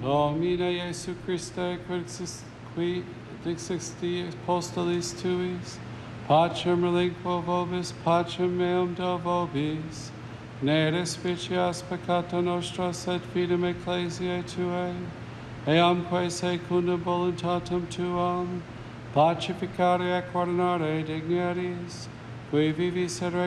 Domine Iesu Christe, qui dixisti apostolis tuis, pacem relinquo vobis, pacem meum do vobis, ne despicias peccata nostra, sed fidem ecclesiae tuae, eamque secundum voluntatem tuam, pacificare et coordinare dignities, qui vivis et